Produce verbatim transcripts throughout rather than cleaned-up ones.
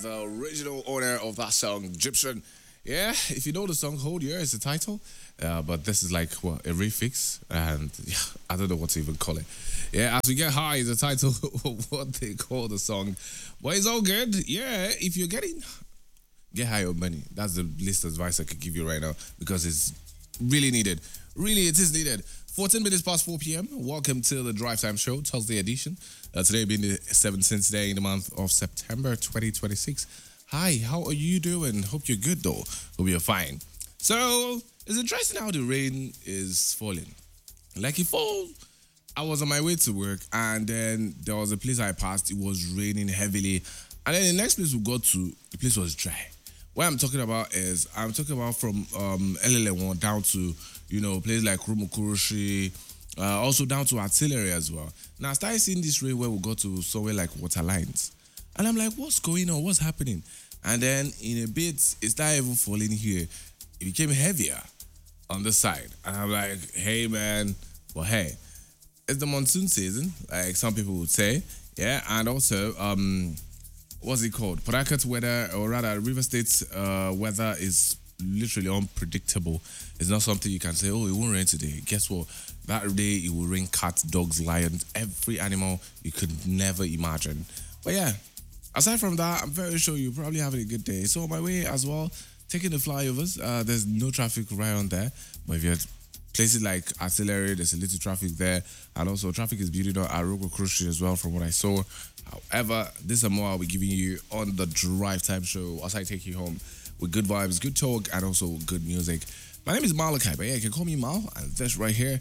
the original owner of that song, Egyptian. Yeah, if you know the song, Hold Your is the title. Uh, but this is like what a refix, and yeah, I don't know what to even call it. Yeah, As We Get High is the title of what they call the song. But it's all good. Yeah, if you're getting get high on money, that's the least advice I could give you right now because it's really needed. Really, it is needed. fourteen minutes past four p.m. Welcome to the Drive Time Show, Thursday edition. Uh, today being the seventeenth day in the month of September twenty twenty-six. Hi, how are you doing? Hope you're good though. Hope you're fine. So, it's interesting how the rain is falling. Like it fall, I was on my way to work and then there was a place I passed, it was raining heavily. And then the next place we got to, the place was dry. What I'm talking about is, I'm talking about from um, L L M one down to, you know, places like Rumukurushi, uh, also down to Artillery as well. Now, I started seeing this rain where we got to somewhere like Waterlines. And I'm like, what's going on? What's happening? And then in a bit, it started even falling here. It became heavier on the side. And I'm like, hey, man, well, hey, it's the monsoon season, like some people would say. Yeah, and also, um, what's it called? Port Harcourt weather, or rather, River State's uh, weather is literally unpredictable. It's not something you can say, oh, it won't rain today. Guess what? That day, it will rain cats, dogs, lions, every animal you could never imagine. But yeah, aside from that, I'm very sure you're probably having a good day. So on my way as well, taking the flyovers, uh, there's no traffic right on there. But if you're at places like Artillery, there's a little traffic there. And also traffic is building up at Rumukurushi as well from what I saw. However, this and more I'll be giving you on the Drive Time Show as I take you home with good vibes, good talk, and also good music. My name is Malachi, but yeah, you can call me Mal. And this right here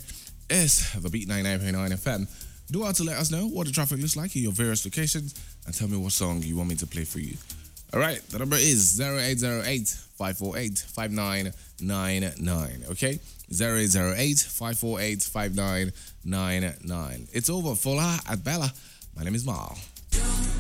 is the Beat ninety-nine point nine F M. Do want to let us know what the traffic looks like in your various locations and tell me what song you want me to play for you. All right, the number is zero eight zero eight, five four eight, five nine nine nine, okay? zero eight zero eight, five four eight, five nine nine nine. It's over. Fola at Bella. My name is Mal.